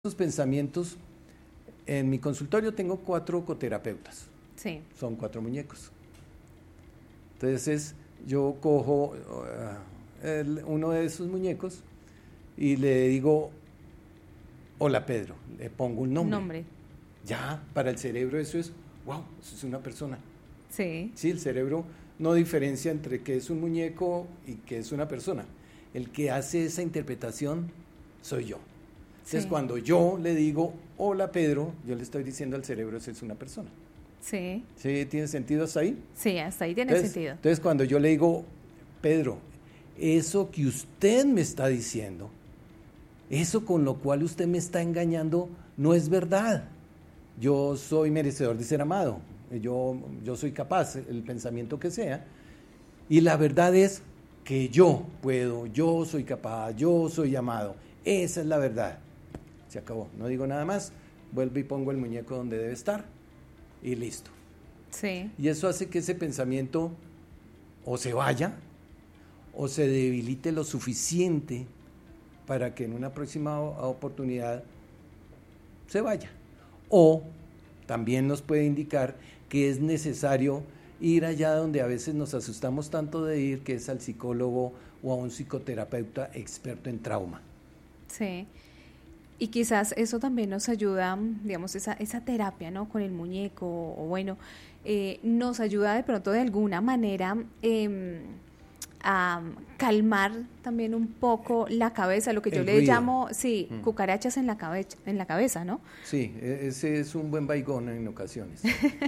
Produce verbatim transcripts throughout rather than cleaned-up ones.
Esos pensamientos, en mi consultorio tengo cuatro coterapeutas. Sí. Son cuatro muñecos. Entonces yo cojo uh, el, uno de esos muñecos y le digo, hola Pedro, le pongo un nombre. Nombre. Ya, para el cerebro eso es, wow, eso es una persona. Sí. Sí, el cerebro no diferencia entre que es un muñeco y que es una persona. El que hace esa interpretación soy yo. Entonces, sí. Cuando yo le digo, hola Pedro, yo le estoy diciendo al cerebro, esa es una persona. Sí. ¿Sí? ¿Tiene sentido hasta ahí? Sí, hasta ahí tiene entonces, sentido. Entonces, cuando yo le digo, Pedro, eso que usted me está diciendo, eso con lo cual usted me está engañando, no es verdad. Yo soy merecedor de ser amado, yo, yo soy capaz, el pensamiento que sea, y la verdad es que yo puedo, yo soy capaz, yo soy amado, esa es la verdad. Se acabó, no digo nada más, vuelvo y pongo el muñeco donde debe estar y listo. Sí. Y eso hace que ese pensamiento o se vaya o se debilite lo suficiente para que en una próxima oportunidad se vaya. O también nos puede indicar que es necesario ir allá donde a veces nos asustamos tanto de ir, que es al psicólogo o a un psicoterapeuta experto en trauma. Sí. Y quizás eso también nos ayuda, digamos, esa, esa terapia, ¿no? Con el muñeco, o bueno, eh, nos ayuda de pronto de alguna manera eh, a calmar también un poco la cabeza, lo que yo el le ruido. llamo, sí, mm. cucarachas en la cabeza, en la cabeza, ¿no? Sí, ese es un buen baigón en ocasiones.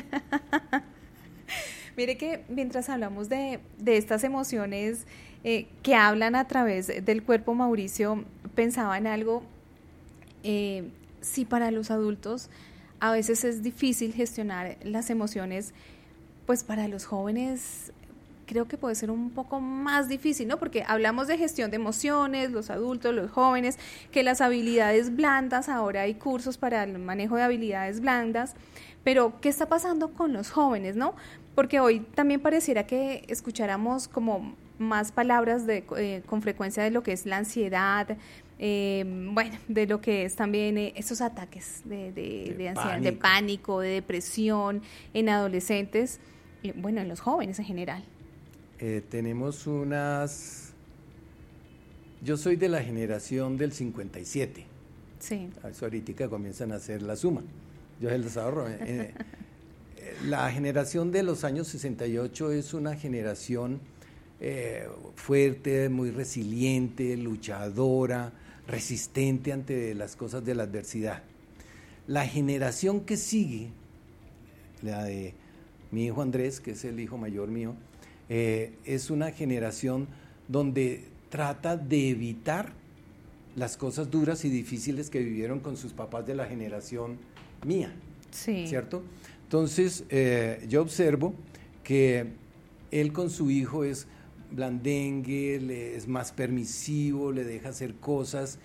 Mire que mientras hablamos de, de estas emociones eh, que hablan a través del cuerpo, Mauricio, pensaba en algo. Eh, si para los adultos a veces es difícil gestionar las emociones, pues para los jóvenes creo que puede ser un poco más difícil, ¿no? Porque hablamos de gestión de emociones, los adultos, los jóvenes, que las habilidades blandas, ahora hay cursos para el manejo de habilidades blandas, pero ¿qué está pasando con los jóvenes, no? Porque hoy también pareciera que escucháramos como más palabras de, eh, con frecuencia de lo que es la ansiedad, Eh, bueno, de lo que es también eh, esos ataques de, de, de, de ansiedad, pánico. de pánico, de depresión en adolescentes, eh, bueno, en los jóvenes en general. Eh, tenemos unas... Yo soy de la generación del cincuenta y siete. Sí. A eso ahorita comienzan a hacer la suma. Yo se los ahorro. eh, eh, la generación de los años sesenta y ocho es una generación eh, fuerte, muy resiliente, luchadora, resistente ante las cosas de la adversidad. La generación que sigue, la de mi hijo Andrés, que es el hijo mayor mío, eh, es una generación donde trata de evitar las cosas duras y difíciles que vivieron con sus papás de la generación mía, sí. ¿cierto? Entonces, eh, yo observo que él con su hijo es blandengue, le es más permisivo, le deja hacer cosas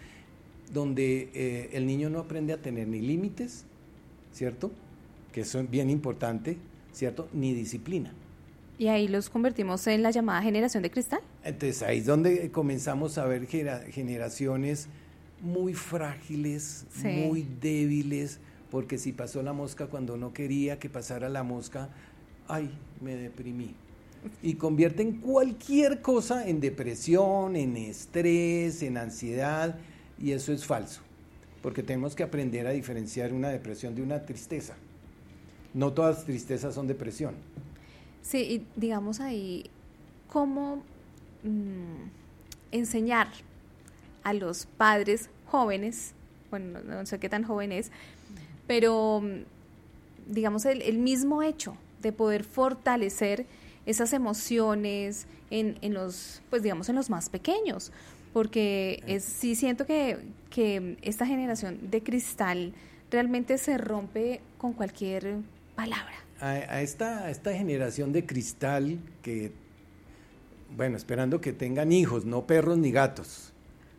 donde eh, el niño no aprende a tener ni límites, ¿cierto? Que eso es bien importante, ¿cierto? Ni disciplina. ¿Y ahí los convertimos en la llamada generación de cristal? Entonces ahí es donde comenzamos a ver generaciones muy frágiles, sí. muy débiles, porque si pasó la mosca cuando no quería que pasara la mosca, ay, me deprimí. Y convierten cualquier cosa en depresión, en estrés, en ansiedad, y eso es falso, porque tenemos que aprender a diferenciar una depresión de una tristeza. No todas tristezas son depresión. Sí, y digamos ahí, ¿cómo mmm, enseñar a los padres jóvenes, bueno, no, no sé qué tan joven es, pero digamos el, el mismo hecho de poder fortalecer esas emociones en, en los, pues digamos en los más pequeños, porque es, sí siento que, que esta generación de cristal realmente se rompe con cualquier palabra. A, a, esta, a esta generación de cristal que, bueno, esperando que tengan hijos, no perros ni gatos,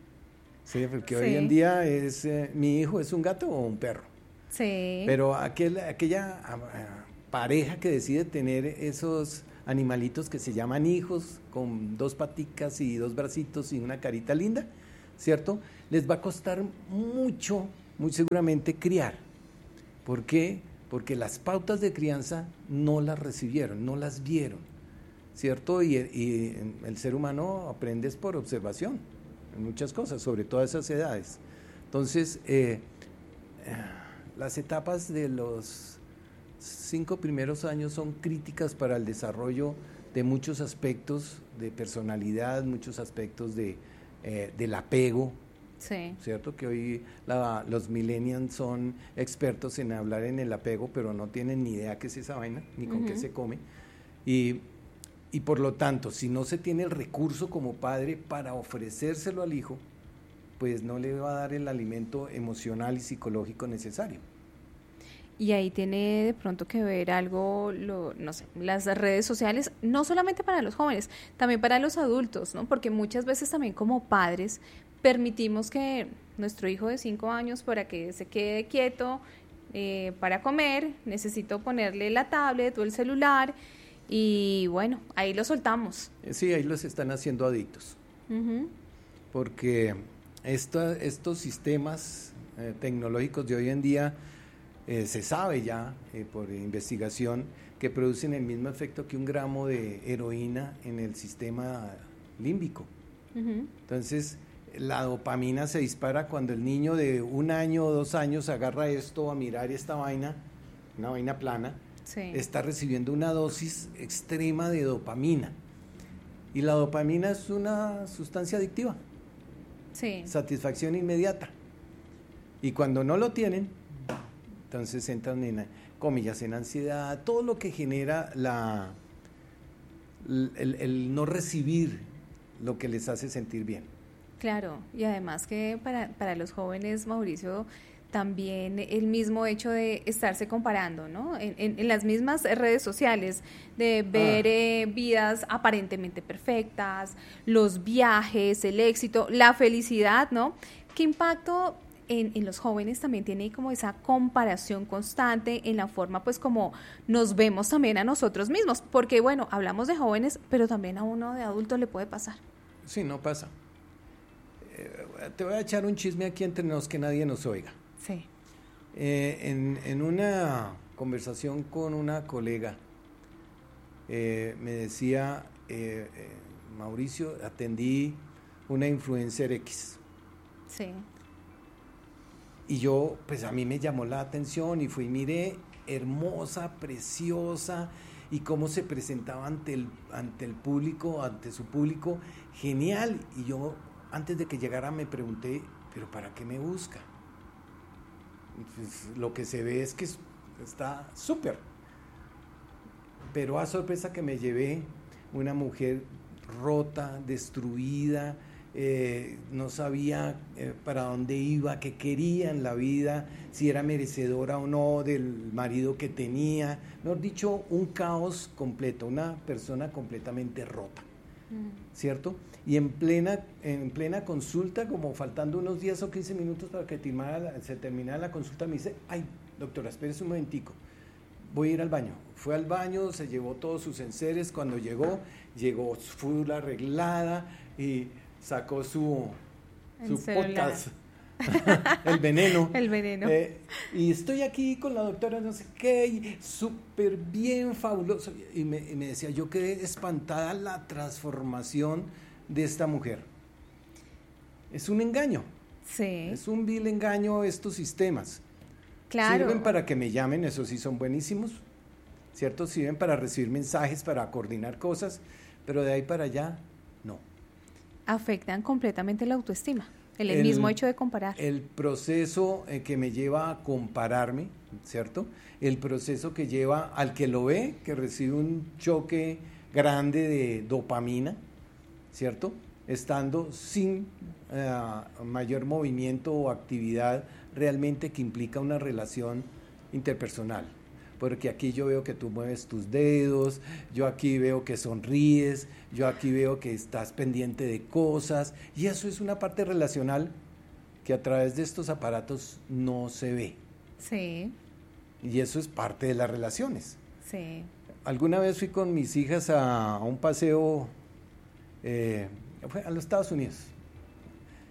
sí, porque sí. hoy en día es, eh, mi hijo es un gato o un perro, sí. pero aquel, aquella a, a, pareja que decide tener esos animalitos que se llaman hijos, con dos paticas y dos bracitos y una carita linda, ¿cierto? Les va a costar mucho muy seguramente criar. ¿Por qué? Porque las pautas de crianza no las recibieron, no las vieron, ¿cierto? Y, y el ser humano aprende es por observación, en muchas cosas, sobre todas esas edades. Entonces, eh, las etapas de los cinco primeros años son críticas para el desarrollo de muchos aspectos de personalidad, muchos aspectos de, eh, del apego, sí. ¿Cierto? Que hoy la, los millennials son expertos en hablar en el apego, pero no tienen ni idea qué es esa vaina, ni con uh-huh. qué se come. Y, y por lo tanto, si no se tiene el recurso como padre para ofrecérselo al hijo, pues no le va a dar el alimento emocional y psicológico necesario. Y ahí tiene de pronto que ver algo, lo, no sé, las redes sociales, no solamente para los jóvenes, también para los adultos, ¿no? Porque muchas veces también como padres permitimos que nuestro hijo de cinco años, para que se quede quieto eh, para comer, necesito ponerle la tablet o el celular y bueno, ahí lo soltamos. Sí, ahí los están haciendo adictos. Uh-huh. Porque esta, estos sistemas eh, tecnológicos de hoy en día eh, se sabe ya eh, por investigación que producen el mismo efecto que un gramo de heroína en el sistema límbico. Uh-huh. Entonces, la dopamina se dispara cuando el niño de un año o dos años agarra esto a mirar esta vaina, una vaina plana, sí. Está recibiendo una dosis extrema de dopamina. Y la dopamina es una sustancia adictiva. Sí. Satisfacción inmediata. Y cuando no lo tienen, entonces entran en, comillas, en ansiedad, todo lo que genera la, el, el, el no recibir lo que les hace sentir bien. Claro, y además que para, para los jóvenes, Mauricio, también el mismo hecho de estarse comparando, ¿no? En, en, en las mismas redes sociales, de ver ah. eh, vidas aparentemente perfectas, los viajes, el éxito, la felicidad, ¿no? ¿Qué impacto en, en los jóvenes también tiene como esa comparación constante en la forma, pues, como nos vemos también a nosotros mismos? Porque, bueno, hablamos de jóvenes, pero también a uno de adulto le puede pasar. Sí, no pasa. Te voy a echar un chisme aquí entre nos que nadie nos oiga. Sí. Eh, en, en una conversación con una colega, eh, me decía, eh, eh, Mauricio, atendí una influencer X. Sí. Y yo, pues a mí me llamó la atención y fui, miré, hermosa, preciosa, y cómo se presentaba ante el, ante el público, ante su público, genial. Y yo, antes de que llegara, me pregunté, ¿pero para qué me busca? Pues, lo que se ve es que está súper. Pero a sorpresa que me llevé, una mujer rota, destruida, eh, no sabía eh, para dónde iba, qué quería en la vida, si era merecedora o no del marido que tenía. Mejor dicho, un caos completo, una persona completamente rota, mm. ¿cierto? Y en plena, en plena consulta, como faltando unos diez o quince minutos para que terminara la, se terminara la consulta, me dice, ay, doctora, espérese un momentico, voy a ir al baño. Fue al baño, se llevó todos sus enseres, cuando llegó, llegó full arreglada y sacó su, su podcast, el veneno. El veneno. Eh, y estoy aquí con la doctora no sé qué, súper bien, fabuloso. Y me, y me decía, yo quedé espantada la transformación de esta mujer. Es un engaño. Sí. Es un vil engaño estos sistemas. Claro. Sirven para que me llamen, eso sí son buenísimos, ¿cierto? Sirven para recibir mensajes, para coordinar cosas, pero de ahí para allá, no. Afectan completamente la autoestima, el, el mismo hecho de comparar. El proceso eh, que me lleva a compararme, ¿cierto? El proceso que lleva al que lo ve, que recibe un choque grande de dopamina, ¿cierto? Estando sin uh, mayor movimiento o actividad realmente que implica una relación interpersonal. Porque aquí yo veo que tú mueves tus dedos, yo aquí veo que sonríes, yo aquí veo que estás pendiente de cosas, y eso es una parte relacional que a través de estos aparatos no se ve. Sí. Y eso es parte de las relaciones. Sí. Alguna vez fui con mis hijas a, a un paseo eh, fue a los Estados Unidos.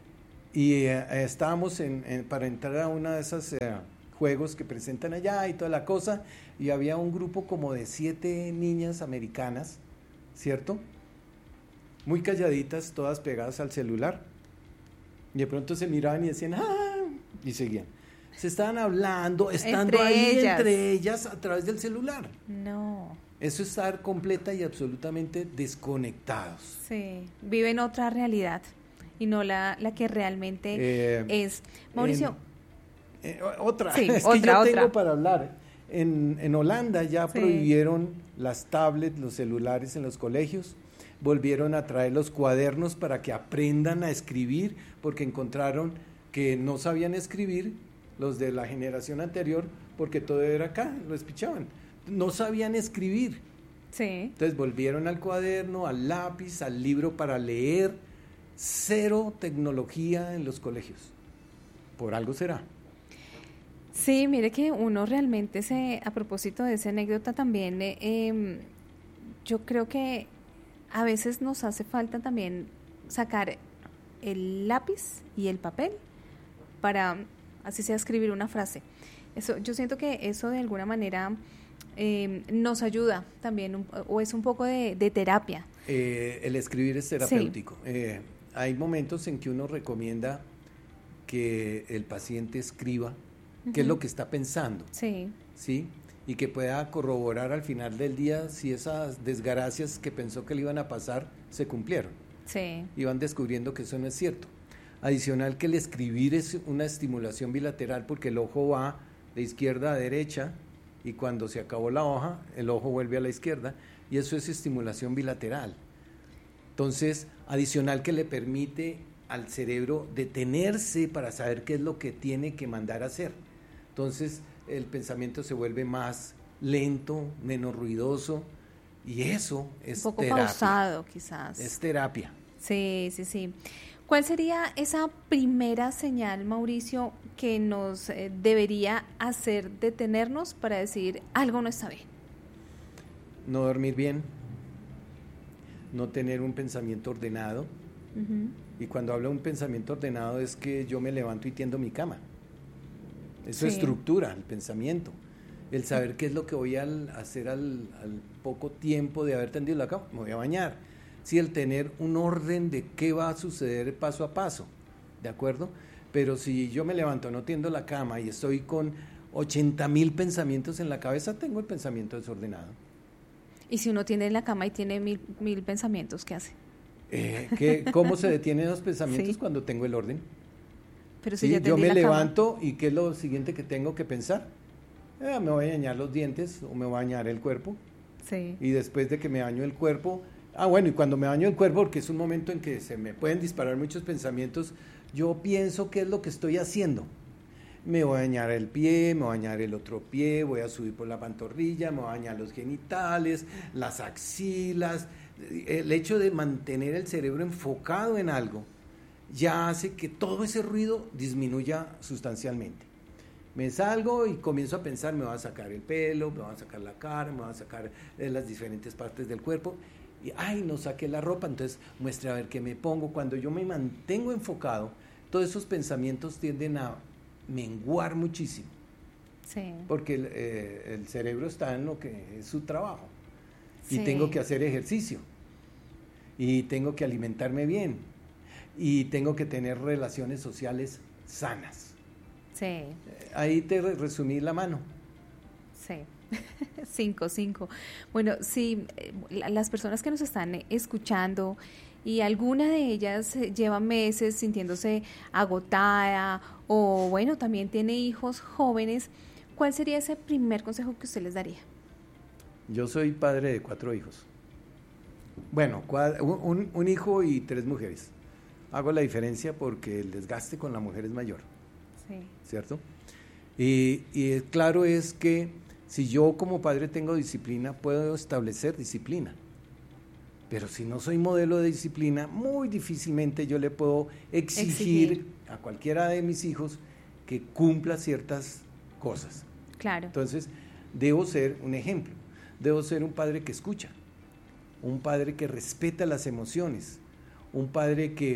y eh, estábamos en, en, para entrar a uno de esos eh, juegos que presentan allá y toda la cosa, y había un grupo como de siete niñas americanas, ¿cierto? Muy calladitas, todas pegadas al celular, y de pronto se miraban y decían, ¡ah! Y seguían. Se estaban hablando, estando entre ahí ellas. entre ellas a través del celular. No. Eso es estar completa y absolutamente desconectados. Sí, viven otra realidad y no la, la que realmente Eh, es. Mauricio. En, eh, otra, Sí, es otra, que yo otra. tengo para hablar. En, en Holanda ya Sí. prohibieron las tablets, los celulares en los colegios. Volvieron a traer los cuadernos para que aprendan a escribir, porque encontraron que no sabían escribir los de la generación anterior, porque todo era acá, lo espichaban. No sabían escribir. Sí. Entonces volvieron al cuaderno, al lápiz, al libro para leer. Cero tecnología en los colegios. Por algo será. Sí, mire que uno realmente se, a propósito de esa anécdota también, eh, eh, yo creo que a veces nos hace falta también sacar el lápiz y el papel para, así sea, escribir una frase. Eso, yo siento que eso de alguna manera eh, nos ayuda también, un, o es un poco de, de terapia. Eh, el escribir es terapéutico. Sí. Eh, hay momentos en que uno recomienda que el paciente escriba uh-huh. qué es lo que está pensando. Sí. ¿Sí? Y que pueda corroborar al final del día si esas desgracias que pensó que le iban a pasar se cumplieron. Sí. Y van descubriendo que eso no es cierto. Adicional que el escribir es una estimulación bilateral porque el ojo va de izquierda a derecha y cuando se acabó la hoja, el ojo vuelve a la izquierda y eso es estimulación bilateral. Entonces, adicional que le permite al cerebro detenerse para saber qué es lo que tiene que mandar a hacer. Entonces, el pensamiento se vuelve más lento, menos ruidoso y eso es un poco terapia. pausado quizás. Es terapia. Sí, sí, sí. ¿Cuál sería esa primera señal, Mauricio, que nos eh, debería hacer detenernos para decir algo no está bien? No dormir bien, no tener un pensamiento ordenado. Uh-huh. Y cuando hablo de un pensamiento ordenado es que yo me levanto y tiendo mi cama. Eso sí. Estructura el pensamiento. El saber qué es lo que voy a hacer al, al poco tiempo de haber tendido la cama. Me voy a bañar. Sí, el tener un orden de qué va a suceder paso a paso. ¿De acuerdo? Pero si yo me levanto, no tiendo la cama y estoy con ochenta mil pensamientos en la cabeza, tengo el pensamiento desordenado. ¿Y si uno tiene en la cama y tiene mil, mil pensamientos, qué hace? Eh, ¿qué, ¿Cómo se detienen los pensamientos? Sí. Cuando tengo el orden? Pero si sí, ya yo me la levanto cama. Y ¿qué es lo siguiente que tengo que pensar? Eh, me voy a bañar los dientes o me voy a bañar el cuerpo. Sí. Y después de que me baño el cuerpo, ah bueno, y cuando me baño el cuerpo, porque es un momento en que se me pueden disparar muchos pensamientos, yo pienso qué es lo que estoy haciendo. Me voy a bañar el pie, me voy a bañar el otro pie, voy a subir por la pantorrilla, me voy a bañar los genitales, las axilas. El hecho de mantener el cerebro enfocado en algo ya hace que todo ese ruido disminuya sustancialmente. Me salgo y comienzo a pensar, me voy a sacar el pelo, me voy a sacar la cara, me voy a sacar eh, las diferentes partes del cuerpo y ay, no saqué la ropa, entonces muestre a ver qué me pongo. Cuando yo me mantengo enfocado, todos esos pensamientos tienden a menguar muchísimo. Sí. Porque el, eh, el cerebro está en lo que es su trabajo. Sí. Y tengo que hacer ejercicio. Y tengo que alimentarme bien. Y tengo que tener relaciones sociales sanas. Sí. Eh, ahí te re- resumí la mano. Sí. Cinco, cinco. Bueno, sí, las personas que nos están escuchando y alguna de ellas lleva meses sintiéndose agotada o bueno, también tiene hijos jóvenes, ¿cuál sería ese primer consejo que usted les daría? Yo soy padre de cuatro hijos. Bueno, un, un hijo y tres mujeres. Hago la diferencia porque el desgaste con la mujer es mayor. Sí. ¿Cierto? Y, y claro es que si yo como padre tengo disciplina, puedo establecer disciplina. Pero si no soy modelo de disciplina, muy difícilmente yo le puedo exigir, exigir. a cualquiera de mis hijos que cumpla ciertas cosas. Claro. Entonces, debo ser un ejemplo. Debo ser un padre que escucha, un padre que respeta las emociones, un padre que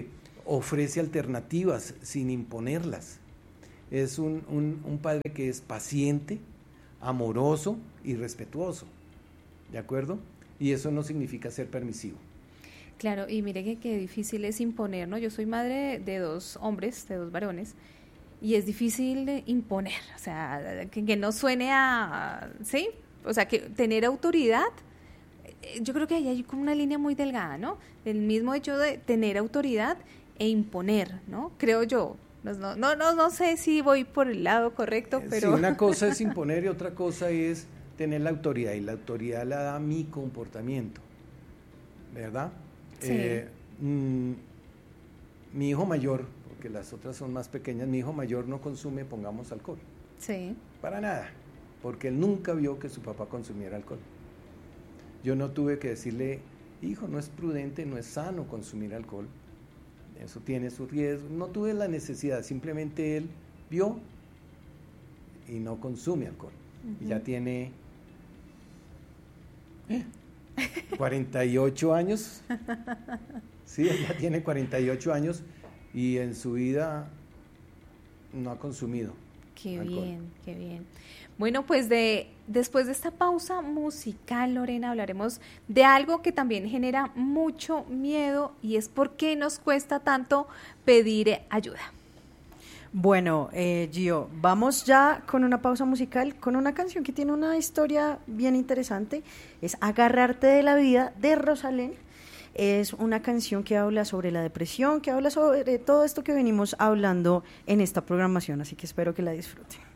ofrece alternativas sin imponerlas. Es un, un, un padre que es paciente, amoroso y respetuoso, ¿de acuerdo? Y eso no significa ser permisivo. Claro, y mire que qué difícil es imponer, ¿no? Yo soy madre de dos hombres, de dos varones, y es difícil de imponer, o sea, que, que no suene a, ¿sí? O sea, que tener autoridad, yo creo que ahí hay como una línea muy delgada, ¿no? El mismo hecho de tener autoridad e imponer, ¿no? Creo yo. No, no, no, no sé si voy por el lado correcto, pero... Sí, una cosa es imponer y otra cosa es tener la autoridad, y la autoridad la da mi comportamiento, ¿verdad? Sí. Eh, mmm, mi hijo mayor, porque las otras son más pequeñas, mi hijo mayor no consume, pongamos, alcohol. Sí. Para nada, porque él nunca vio que su papá consumiera alcohol. Yo no tuve que decirle, hijo, no es prudente, no es sano consumir alcohol, eso tiene su riesgo. No tuve la necesidad, simplemente él vio y no consume alcohol. Uh-huh. Y ya tiene ¿eh? cuarenta y ocho años, sí, ya tiene cuarenta y ocho años y en su vida no ha consumido Qué alcohol. bien, qué bien. Bueno, pues de después de esta pausa musical, Lorena, hablaremos de algo que también genera mucho miedo y es por qué nos cuesta tanto pedir ayuda. Bueno, eh, Gio, vamos ya con una pausa musical, con una canción que tiene una historia bien interesante, es Agarrarte de la vida, de Rosalén. Es una canción que habla sobre la depresión, que habla sobre todo esto que venimos hablando en esta programación, así que espero que la disfruten.